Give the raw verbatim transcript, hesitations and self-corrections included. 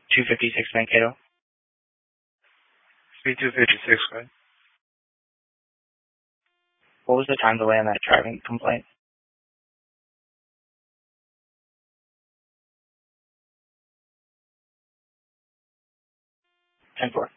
two fifty-six Mankato. Speed two fifty-six, go ahead. What was the time delay on that driving complaint? ten four.